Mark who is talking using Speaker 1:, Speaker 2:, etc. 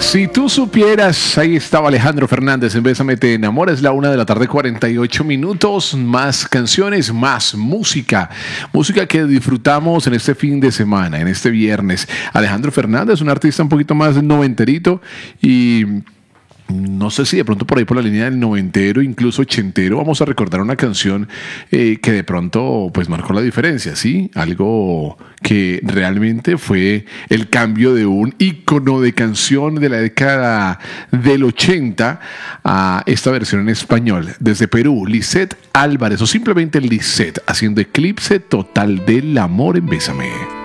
Speaker 1: Si tú supieras, ahí estaba Alejandro Fernández en Bésame Te Enamora. Es la 1:48 p.m. Más canciones, más música. Música que disfrutamos en este fin de semana, en este viernes. Alejandro Fernández, un artista un poquito más noventerito y no sé si de pronto por ahí por la línea del noventero, incluso ochentero, vamos a recordar una canción que de pronto pues marcó la diferencia, ¿sí? Algo que realmente fue el cambio de un ícono de canción de la década del 80 a esta versión en español. Desde Perú, Lisette Álvarez, o simplemente Lisette, haciendo eclipse total del amor en Bésame.